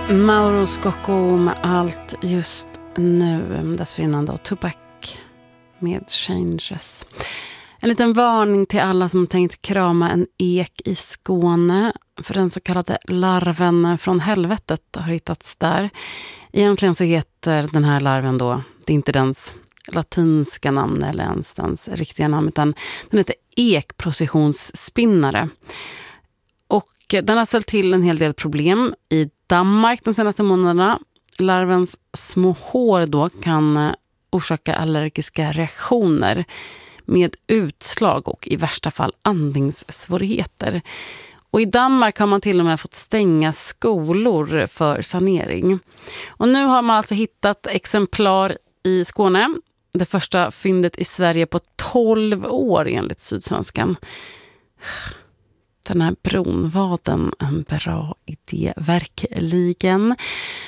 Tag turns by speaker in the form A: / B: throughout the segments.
A: Mauro Scocco med Allt just nu, dessförinnan då Tupac med Changes. En liten varning till alla som tänkt krama en ek i Skåne, för den så kallade larven från helvetet har hittats där. Egentligen så heter den här larven då, det är inte dens latinska namn eller ens dens riktiga namn, utan den heter ekprocessionsspinnare. Och den har ställt till en hel del problem i Danmark de senaste månaderna. Larvens små hår då kan orsaka allergiska reaktioner med utslag och i värsta fall andningssvårigheter. Och i Danmark har man till och med fått stänga skolor för sanering. Och nu har man alltså hittat exemplar i Skåne. Det första fyndet i Sverige på 12 år enligt Sydsvenskan. Den här bron, var den en bra idé verkligen?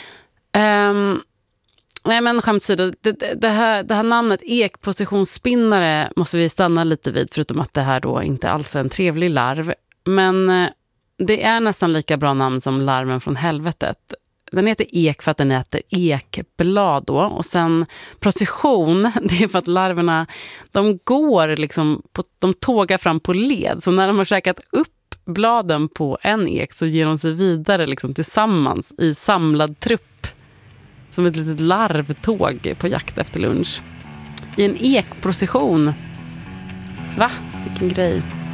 A: Nej, men skämt åsido, det här namnet ekprocessionsspinnare måste vi stanna lite vid, förutom att det här då inte alls är en trevlig larv. Men det är nästan lika bra namn som larven från helvetet. Den heter ek för att den äter ekblad då. Och sen procession, det är för att larverna, de går liksom de tågar fram på led. Så när de har käkat upp bladen på en ek så ger de sig vidare liksom tillsammans i samlad trupp. Som ett litet larvtåg på jakt efter lunch. I en ekprocession. Va? Vilken grej.